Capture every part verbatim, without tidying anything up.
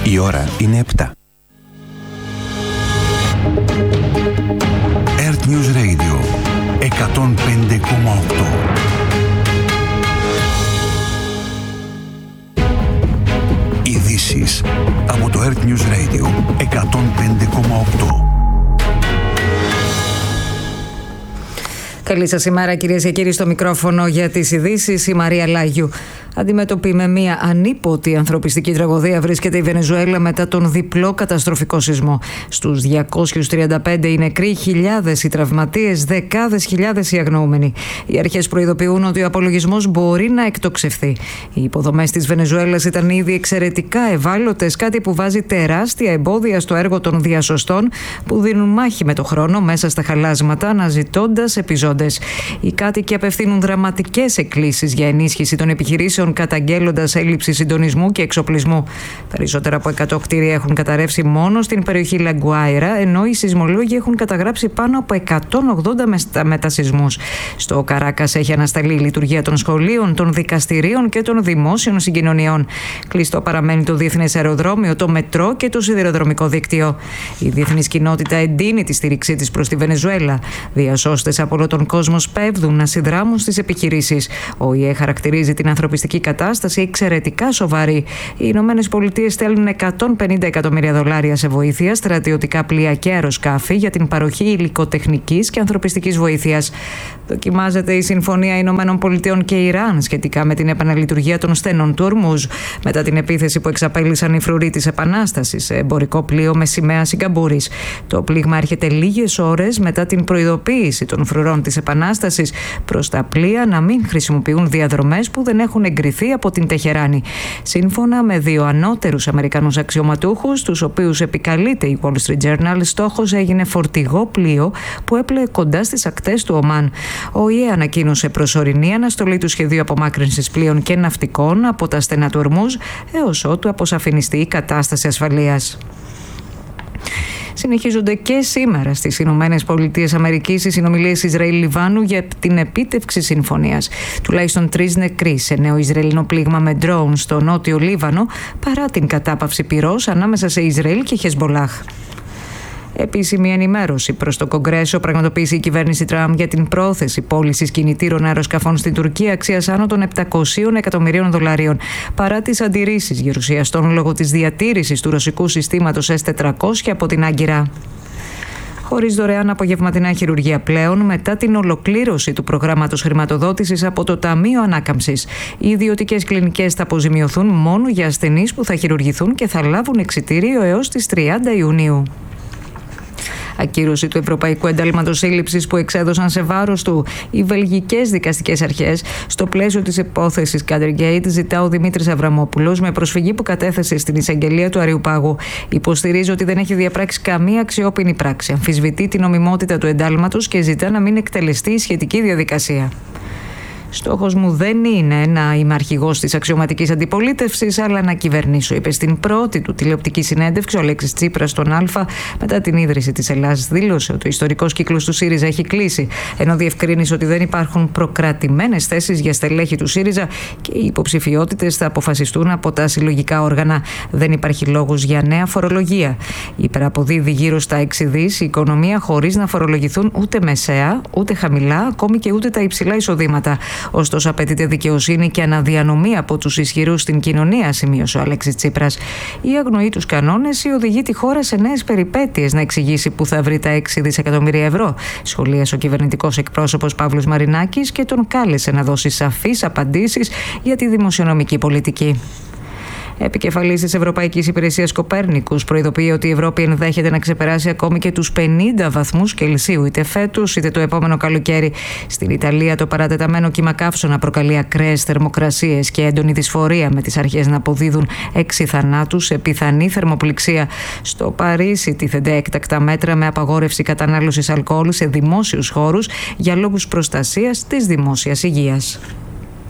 Η ώρα είναι επτά. Earth News Radio εκατόν πέντε κόμμα οκτώ. Ειδήσεις από το Earth News Radio εκατόν πέντε κόμμα οκτώ. Καλή σας ημέρα, κυρίες και κύριοι, στο μικρόφωνο για τις ειδήσεις η Μαρία Λάγιου. Αντιμέτωπη με μια ανίποτη ανθρωπιστική τραγωδία βρίσκεται η Βενεζουέλα μετά τον διπλό καταστροφικό σεισμό. Στους διακόσιους τριάντα πέντε οι νεκροί, χιλιάδες οι τραυματίες, δεκάδες χιλιάδες οι αγνοούμενοι. Οι αρχές προειδοποιούν ότι ο απολογισμός μπορεί να εκτοξευθεί. Οι υποδομές της Βενεζουέλας ήταν ήδη εξαιρετικά ευάλωτες, κάτι που βάζει τεράστια εμπόδια στο έργο των διασωστών που δίνουν μάχη με το χρόνο μέσα στα χαλάσματα, αναζητώντας επιζώντες. Οι κάτοικοι απευθύνουν δραματικές εκκλήσεις για ενίσχυση των επιχειρήσεων, καταγγέλλοντας έλλειψη συντονισμού και εξοπλισμού. Περισσότερα από εκατό κτίρια έχουν καταρρεύσει μόνο στην περιοχή Λαγκουάιρα, ενώ οι σεισμολόγοι έχουν καταγράψει πάνω από εκατόν ογδόντα μετασεισμούς. Στο Καράκας έχει ανασταλεί η λειτουργία των σχολείων, των δικαστηρίων και των δημόσιων συγκοινωνιών. Κλειστό παραμένει το διεθνές αεροδρόμιο, το μετρό και το σιδηροδρομικό δίκτυο. Η διεθνής κοινότητα εντείνει τη στήριξή της προς τη Βενεζουέλα. Διασώστες από όλο τον κόσμο σπέβδουν να συνδράμουν στις επιχειρήσεις. Ο ΟΗΕ χαρακτηρίζει την ανθρωπιστική κατάσταση εξαιρετικά σοβαρή. Οι Ηνωμένες Πολιτείες στέλνουν εκατόν πενήντα εκατομμύρια δολάρια σε βοήθεια, στρατιωτικά πλοία και αεροσκάφη για την παροχή υλικοτεχνικής και ανθρωπιστικής βοήθειας. Δοκιμάζεται η Συμφωνία Ηνωμένων Πολιτειών και Ιράν σχετικά με την επαναλειτουργία των στένων του Ορμούζ μετά την επίθεση που εξαπέλυσαν οι φρουροί της Επανάστασης σε εμπορικό πλοίο με σημαία Σιγκαπούρης. Το πλήγμα έρχεται λίγες ώρες μετά την προειδοποίηση των φρουρών της Επανάστασης προς τα πλοία να μην χρησιμοποιούν διαδρομές που δεν έχουν εγκριθεί από την Τεχεράνη. Σύμφωνα με δύο ανώτερους Αμερικανούς αξιωματούχους, τους οποίους επικαλείται η Wall Street Journal, στόχος έγινε φορτηγό πλοίο που έπλεε κοντά στις ακτές του Ομάν. Ο ΟΗΕ ανακοίνωσε προσωρινή αναστολή του σχεδίου απομάκρυνσης πλοίων και ναυτικών από τα στενά του Ορμούζ έως ότου αποσαφινιστεί η κατάσταση ασφαλείας. Συνεχίζονται και σήμερα στις Ηνωμένες Πολιτείες Αμερικής οι συνομιλίες Ισραήλ-Λιβάνου για την επίτευξη συμφωνίας. Τουλάχιστον τρεις νεκροί σε νέο Ισραηλινό πλήγμα με ντρόουν στο νότιο Λίβανο, παρά την κατάπαυση πυρός ανάμεσα σε Ισραήλ και Χεσμπολάχ. Επίσημη ενημέρωση προς το Κογκρέσο πραγματοποίησε η κυβέρνηση Τραμπ για την πρόθεση πώλησης κινητήρων αεροσκαφών στην Τουρκία αξίας άνω των επτακόσιων εκατομμυρίων δολαρίων, παρά τις αντιρρήσεις γερουσιαστών λόγω της διατήρησης του ρωσικού συστήματος ες τετρακόσια από την Άγκυρα. Χωρίς δωρεάν απογευματινά χειρουργία πλέον μετά την ολοκλήρωση του προγράμματος χρηματοδότησης από το Ταμείο Ανάκαμψης. Οι ιδιωτικές κλινικές θα αποζημιωθούν μόνο για ασθενείς που θα χειρουργηθούν και θα λάβουν εξιτήριο έως τις τριάντα Ιουνίου. Ακύρωση του Ευρωπαϊκού Εντάλματος Σύλληψης που εξέδωσαν σε βάρος του οι βελγικές δικαστικές αρχές. Στο πλαίσιο της υπόθεσης Κάντεργέιτ, ζητά ο Δημήτρης Αβραμόπουλος με προσφυγή που κατέθεσε στην εισαγγελία του Αριουπάγου. Υποστηρίζει ότι δεν έχει διαπράξει καμία αξιόπινη πράξη. Αμφισβητεί την νομιμότητα του εντάλματος και ζητά να μην εκτελεστεί η σχετική διαδικασία. Στόχος μου δεν είναι να είμαι αρχηγός της αξιωματικής αντιπολίτευσης, αλλά να κυβερνήσω, είπε στην πρώτη του τηλεοπτική συνέντευξη ο Αλέξης Τσίπρας στον Α μετά την ίδρυση της Ελλάδας. Δήλωσε ότι ο ιστορικός κύκλος του ΣΥΡΙΖΑ έχει κλείσει, ενώ διευκρίνησε ότι δεν υπάρχουν προκρατημένες θέσεις για στελέχη του ΣΥΡΙΖΑ και οι υποψηφιότητες θα αποφασιστούν από τα συλλογικά όργανα. Δεν υπάρχει λόγος για νέα φορολογία. Υπεραποδίδει γύρω στα έξι δις η οικονομία χωρίς να φορολογηθούν ούτε μεσαία, ούτε χαμηλά, ακόμη και ούτε τα υψηλά εισοδήματα. Ωστόσο, απαιτείται δικαιοσύνη και αναδιανομή από τους ισχυρούς στην κοινωνία, σημείωσε ο Αλέξης Τσίπρας. Η αγνοεί τους κανόνες ή οδηγεί τη χώρα σε νέες περιπέτειες να εξηγήσει που θα βρει τα έξι δισεκατομμύρια ευρώ, σχολίασε ο κυβερνητικός εκπρόσωπος Παύλος Μαρινάκης και τον κάλεσε να δώσει σαφείς απαντήσεις για τη δημοσιονομική πολιτική. Επικεφαλής της Ευρωπαϊκής Υπηρεσίας Κοπέρνικους προειδοποιεί ότι η Ευρώπη ενδέχεται να ξεπεράσει ακόμη και τους πενήντα βαθμούς Κελσίου, είτε φέτος είτε το επόμενο καλοκαίρι. Στην Ιταλία, το παρατεταμένο κύμα καύσωνα προκαλεί ακραίες θερμοκρασίες και έντονη δυσφορία, με τις αρχές να αποδίδουν έξι θανάτους σε πιθανή θερμοπληξία. Στο Παρίσι τίθενται έκτακτα μέτρα με απαγόρευση κατανάλωσης αλκοόλ σε δημόσιους χώρους για λόγους προστασίας της δημόσιας υγείας.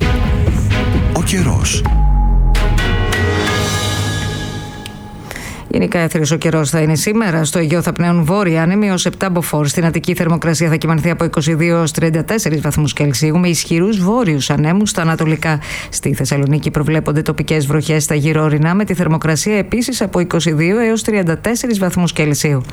Ο καιρός. Γενικά έθριος ο καιρός θα είναι σήμερα. Στο Αιγαίο θα πνέουν βόρεια άνεμοι ως επτά μποφόρ. Στην Αττική θερμοκρασία θα κυμανθεί από είκοσι δύο έως τριάντα τέσσερις βαθμούς Κελσίου με ισχυρούς βόρειους ανέμους στα ανατολικά. Στη Θεσσαλονίκη προβλέπονται τοπικές βροχές στα γύρω ορεινά με τη θερμοκρασία επίσης από είκοσι δύο έως τριάντα τέσσερις βαθμούς Κελσίου.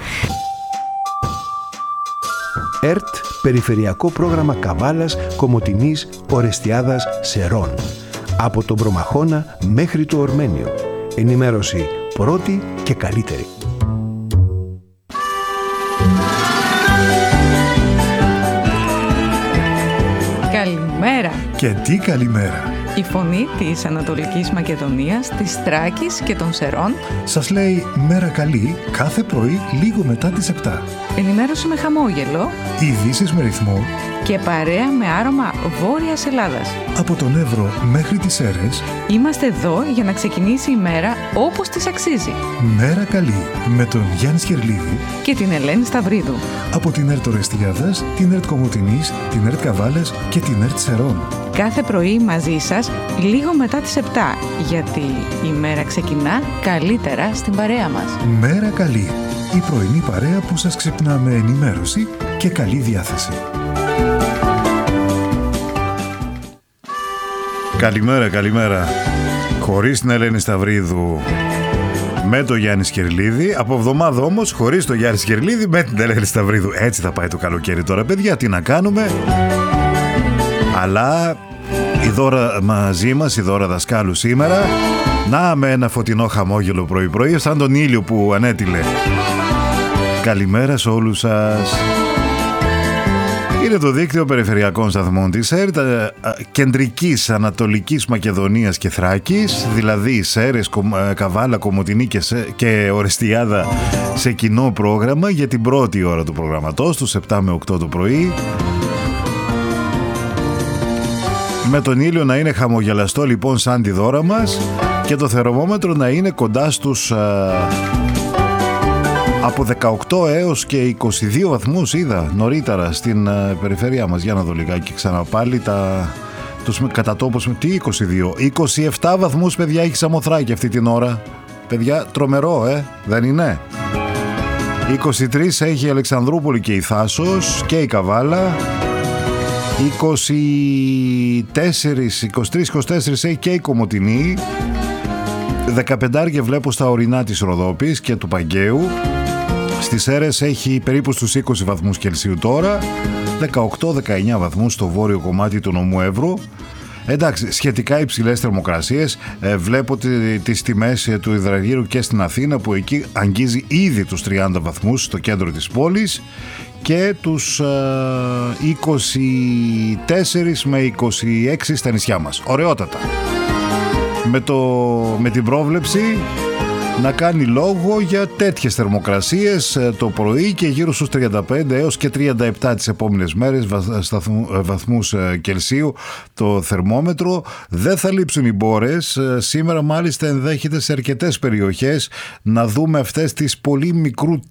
ΕΡΤ Περιφερειακό Πρόγραμμα Καβάλας, Κομοτηνής, Ορεστιάδας, Σερών. Από τον Προμαχώνα μέχρι το Ορμένιο. Ενημέρωση πρώτη και καλύτερη. Καλημέρα. Και τι καλημέρα. Η φωνή της Ανατολικής Μακεδονίας, της Θράκης και των Σερών σας λέει μέρα καλή κάθε πρωί λίγο μετά τις επτά. Ενημέρωση με χαμόγελο, ειδήσεις με ρυθμό και παρέα με άρωμα Βόρειας Ελλάδας. Από τον Εύρο μέχρι τις Σέρρες είμαστε εδώ για να ξεκινήσει η μέρα όπως της αξίζει. Μέρα καλή με τον Γιάννη Σκερλίδη και την Ελένη Σταυρίδου. Από την ΕΡΤ Ορεστιάδας, την ΕΡΤ Κομοτηνής, την ΕΡΤ Καβάλας και την ΕΡΤ Σερών. Κάθε πρωί μαζί σας λίγο μετά τις επτά, γιατί η μέρα ξεκινά καλύτερα στην παρέα μας. Μέρα καλή, η πρωινή παρέα που σας ξυπνά με ενημέρωση και καλή διάθεση. Καλημέρα, καλημέρα. Χωρίς την Ελένη Σταυρίδου, με το Γιάννη Σκερλίδη. Από εβδομάδα όμως χωρίς το Γιάννη Σκερλίδη, με την Ελένη Σταυρίδου. Έτσι θα πάει το καλοκαίρι τώρα, παιδιά. Τι να κάνουμε. Αλλά η Δώρα μαζί μας, η Δώρα δασκάλου σήμερα. Να, με ένα φωτεινό χαμόγελο πρωί-πρωί, σαν τον ήλιο που ανέτειλε. Καλημέρα σε όλους σας. Είναι το δίκτυο περιφερειακών σταθμών της ΕΡΤ, κεντρικής Ανατολικής Μακεδονίας και Θράκης, δηλαδή Σέρρες, Καβάλα, Κομοτηνή και, και Ορεστιάδα σε κοινό πρόγραμμα για την πρώτη ώρα του προγραμματός, τους επτά με οκτώ το πρωί. Με τον ήλιο να είναι χαμογελαστό λοιπόν σαν τη Δώρα μας και το θερμόμετρο να είναι κοντά στους α, από δεκαοκτώ έως και είκοσι δύο βαθμούς είδα νωρίτερα στην α, περιφέρειά μας. Για να δω λιγάκι ξανά πάλι τα, τους κατά τόπους με τι είκοσι δύο. είκοσι επτά βαθμούς παιδιά έχει Σαμοθράκη αυτή την ώρα. Παιδιά τρομερό ε, δεν είναι. είκοσι τρία έχει η Αλεξανδρούπολη και η Θάσος και η Καβάλα. είκοσι τέσσερα, είκοσι τρία είκοσι τέσσερα έχει και η Κομοτηνή. δεκαπέντε βλέπω στα ορεινά της Ροδόπης και του Παγκαίου. Στις Σέρρες έχει περίπου στους είκοσι βαθμούς Κελσίου τώρα. δεκαοκτώ δεκαεννιά βαθμούς στο βόρειο κομμάτι του νομού Εύρου. Εντάξει, σχετικά υψηλές θερμοκρασίες. Ε, βλέπω τις τιμές του υδραργύρου και στην Αθήνα που εκεί αγγίζει ήδη τους τριάντα βαθμούς στο κέντρο της πόλης και τους ε, είκοσι τέσσερα με είκοσι έξι στα νησιά μας. Ωραιότατα. Με, το, με την πρόβλεψη να κάνει λόγο για τέτοιες θερμοκρασίες το πρωί και γύρω στους τριάντα πέντε έως και τριάντα επτά τις επόμενες μέρες βαθμούς Κελσίου το θερμόμετρο. Δεν θα λείψουν οι μπόρες. Σήμερα μάλιστα ενδέχεται σε αρκετές περιοχές να δούμε αυτές τις πολύ μικρού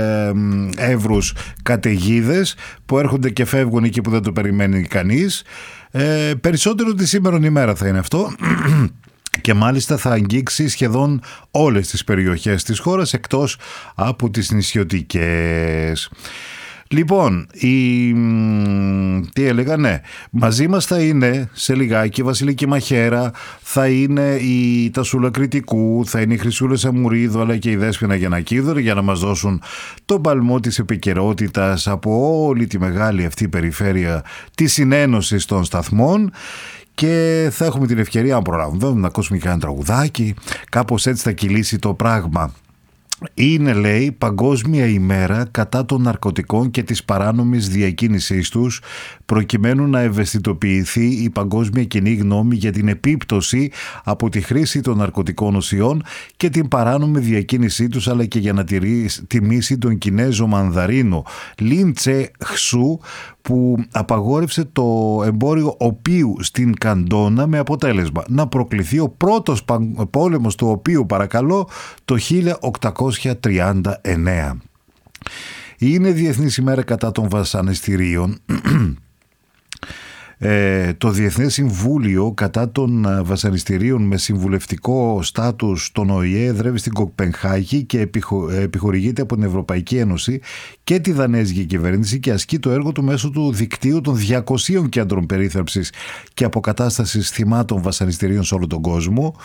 εύρους καταιγίδες που έρχονται και φεύγουν εκεί που δεν το περιμένει κανείς. Ε, περισσότερο τη σήμερον ημέρα θα είναι αυτό. Και μάλιστα θα αγγίξει σχεδόν όλες τις περιοχές της χώρας εκτός από τις νησιωτικές. Λοιπόν, η... τι έλεγα, ναι, μαζί μας θα είναι σε λιγάκι η Βασιλική Μαχαίρα, θα είναι η Τασούλα Κρητικού, θα είναι η Χρυσούλα Σαμουρίδου αλλά και η Δέσποινα Γιαννακίδωρη για να μας δώσουν τον παλμό της επικαιρότητας από όλη τη μεγάλη αυτή περιφέρεια της συνένωσης των σταθμών. Και θα έχουμε την ευκαιρία, αν προλαβαίνουμε, να ακούσουμε και ένα τραγουδάκι. Κάπως έτσι θα κυλήσει το πράγμα. Είναι, λέει, Παγκόσμια ημέρα κατά των ναρκωτικών και της παράνομης διακίνησής τους, προκειμένου να ευαισθητοποιηθεί η παγκόσμια κοινή γνώμη για την επίπτωση από τη χρήση των ναρκωτικών ουσιών και την παράνομη διακίνησή τους, αλλά και για να τιμήσει τον Κινέζο Μανδαρίνο Λιν Τσε Χσου, που απαγόρευσε το εμπόριο οπίου στην Καντόνα με αποτέλεσμα να προκληθεί ο πρώτος πόλεμος του οπίου, παρακαλώ, το χίλια οκτακόσια τριάντα εννέα. Είναι Διεθνής ημέρα κατά των βασανιστήριων. Ε, το Διεθνές Συμβούλιο κατά των βασανιστήριων με συμβουλευτικό στάτους των Ο Η Ε εδρεύει στην Κοπενχάγη και επιχω, επιχορηγείται από την Ευρωπαϊκή Ένωση και τη δανέζικη κυβέρνηση και ασκεί το έργο του μέσω του δικτύου των διακοσίων κέντρων περίθαλψης και αποκατάστασης θυμάτων βασανιστήριων σε όλο τον κόσμο.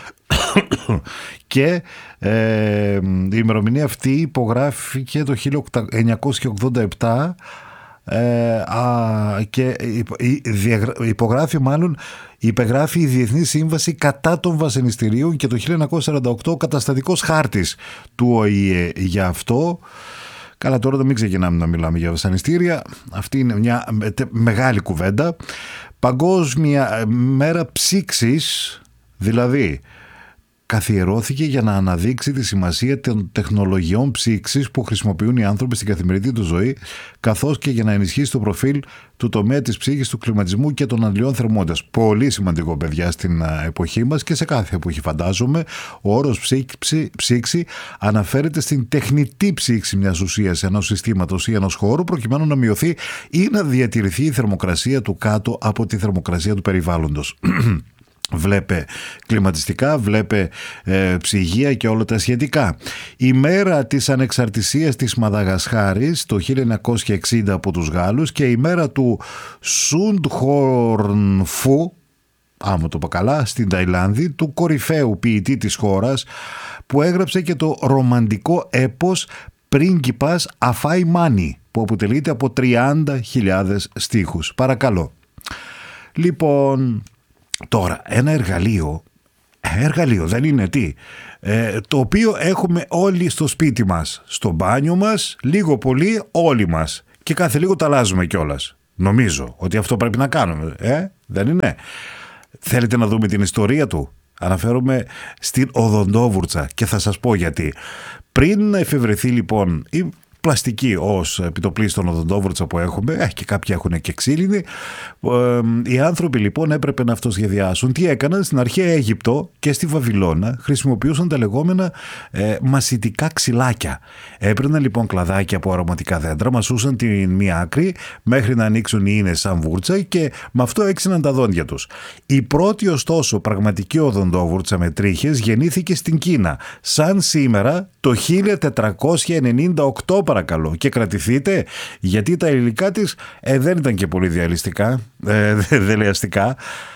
Και ε, η ημερομηνία αυτή υπογράφηκε το χίλια εννιακόσια ογδόντα επτά ε, α, και υπογράφει μάλλον υπεγράφει η Διεθνή Σύμβαση κατά των βασανιστήριων και το χίλια εννιακόσια σαράντα οκτώ ο καταστατικός χάρτης του Ο Η Ε για αυτό. Καλά, τώρα δεν μην ξεκινάμε να μιλάμε για βασανιστήρια, αυτή είναι μια μεγάλη κουβέντα. Παγκόσμια μέρα ψήξης, δηλαδή καθιερώθηκε για να αναδείξει τη σημασία των τεχνολογιών ψήξης που χρησιμοποιούν οι άνθρωποι στην καθημερινή του ζωή, καθώς και για να ενισχύσει το προφίλ του τομέα της ψήξης, του κλιματισμού και των αντλιών θερμότητας. Πολύ σημαντικό, παιδιά, στην εποχή μας και σε κάθε εποχή, φαντάζομαι. Ο όρος ψήξη, ψήξη αναφέρεται στην τεχνητή ψήξη μιας ουσίας, ενός συστήματος ή ενός χώρου, προκειμένου να μειωθεί ή να διατηρηθεί η θερμοκρασία του κάτω από τη θερμοκρασία του περιβάλλοντος. Βλέπε κλιματιστικά, βλέπε ε, ψυγεία και όλα τα σχετικά. Η μέρα της ανεξαρτησίας της Μαδαγασχάρης το χίλια εννιακόσια εξήντα από τους Γάλλους και η μέρα του Σουντχορνφού, άμα το πω καλά, στην Ταϊλάνδη, του κορυφαίου ποιητή της χώρας που έγραψε και το ρομαντικό έπος Πρίγκιπας Αφάι Μάνι, που αποτελείται από τριάντα χιλιάδες στίχους. Παρακαλώ. Λοιπόν, τώρα ένα εργαλείο, εργαλείο δεν είναι τι, ε, το οποίο έχουμε όλοι στο σπίτι μας, στο μπάνιο μας, λίγο πολύ όλοι μας και κάθε λίγο τα αλλάζουμε κιόλας. Νομίζω ότι αυτό πρέπει να κάνουμε, ε, δεν είναι? Θέλετε να δούμε την ιστορία του? Αναφέρομαι στην οδοντόβουρτσα και θα σας πω γιατί. Πριν εφευρεθεί λοιπόν η πλαστική ως επιτοπλίστων οδοντόβουρτσα που έχουμε, ε, και κάποιοι έχουν και ξύλινη, ε, οι άνθρωποι λοιπόν έπρεπε να αυτοσχεδιάσουν. Τι έκαναν? Στην αρχαία Αίγυπτο και στη Βαβυλώνα χρησιμοποιούσαν τα λεγόμενα ε, μασιτικά ξυλάκια. Έπαιρναν λοιπόν κλαδάκια από αρωματικά δέντρα, μασούσαν την μία άκρη μέχρι να ανοίξουν οι ίνες σαν βούρτσα και με αυτό έξυναν τα δόντια τους. Η πρώτη ωστόσο πραγματική οδοντόβουρτσα με τρίχες γεννήθηκε στην Κίνα, σαν σήμερα το χίλια τετρακόσια ενενήντα οκτώ, παρακαλώ, και κρατηθείτε, γιατί τα υλικά της ε, δεν ήταν και πολύ διαλυστικά, ε, δελεαστικά.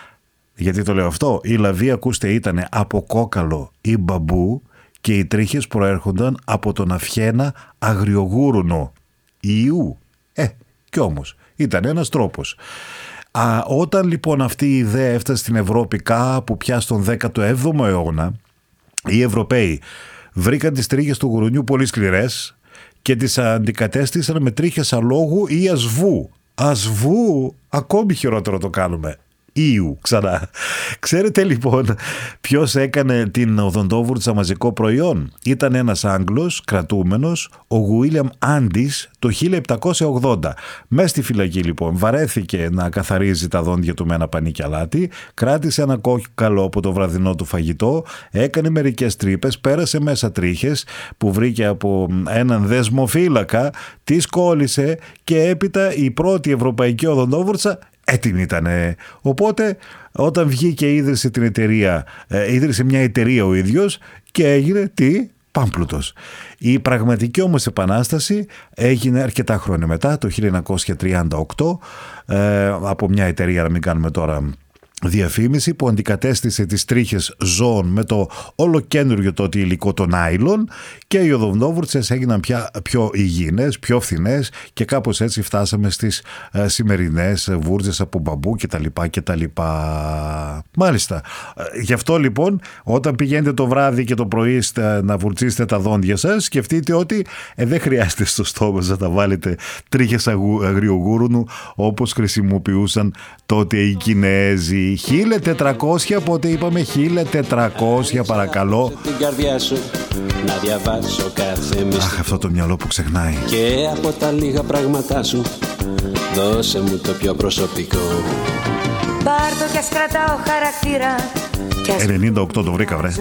Γιατί το λέω αυτό? Η λαβή, ακούστε, ήταν από κόκαλο ή μπαμπού και οι τρίχες προέρχονταν από τον αυχένα αγριογούρουνο ιού. Ε, κι όμως ήταν ένας τρόπος. Α, όταν λοιπόν αυτή η ιδέα έφτασε στην Ευρώπη κάπου πια στον δέκατο έβδομο αιώνα, οι Ευρωπαίοι βρήκαν τις τρίχες του γουρουνιού πολύ σκληρές και τις αντικατέστησαν με τρίχες αλόγου ή ασβού. Ασβού, ακόμη χειρότερο το κάνουμε. Ήου, ξανά. Ξέρετε λοιπόν ποιος έκανε την οδοντόβουρτσα μαζικό προϊόν? Ήταν ένας Άγγλος κρατούμενος, ο Γουίλιαμ Άντις, το χίλια επτακόσια ογδόντα. Μες στη φυλακή λοιπόν βαρέθηκε να καθαρίζει τα δόντια του με ένα πανίκι αλάτι, κράτησε ένα κόκαλο από το βραδινό του φαγητό, έκανε μερικές τρύπες, πέρασε μέσα τρίχες που βρήκε από έναν δεσμοφύλακα, τις κόλλησε και έπειτα η πρώτη ευρωπαϊκή οδοντόβουρτσα έτοιμη ήτανε. Οπότε όταν βγήκε ίδρυσε την εταιρεία, ε, ίδρυσε μια εταιρεία ο ίδιος και έγινε τι? Πάμπλουτος. Η πραγματική όμως επανάσταση έγινε αρκετά χρόνια μετά, το χίλια εννιακόσια τριάντα οκτώ, ε, από μια εταιρεία, να μην κάνουμε τώρα διαφήμιση, που αντικατέστησε τις τρίχες ζώων με το ολοκένουργιο τότε υλικό των άιλων και οι οδοντόβουρτσες έγιναν πια πιο υγιεινές, πιο φθηνές και κάπως έτσι φτάσαμε στις ε, σημερινές βούρτζες από μπαμπού κτλ. κτλ. Μάλιστα. Ε, γι' αυτό λοιπόν όταν πηγαίνετε το βράδυ και το πρωί να βουρτσίσετε τα δόντια σας, σκεφτείτε ότι ε, δεν χρειάζεται στο στόμα να τα βάλετε τρίχες αγριογούρουνου όπως χρησιμοποιούσαν τότε οι Κινέζοι. χίλια τετρακόσια, πότε είπαμε? χίλια τετρακόσια, παρακαλώ. Να διαβάσω κάθε μισή. Αχ, αυτό το μυαλό που ξεχνάει. Και από τα λίγα πράγματά σου δώσε μου το πιο προσωπικό. Πάρ' το κι ας κρατάω χαρακτήρα. ενενήντα οκτώ το βρήκα, βρε.